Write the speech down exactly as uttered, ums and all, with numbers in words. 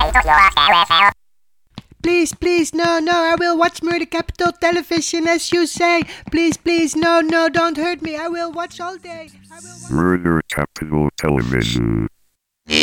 Please, please, no, no, I will watch Murder Capital Television as you say. Please, please, no, no, don't hurt me. I will watch all day. I will watch- Murder Capital Television.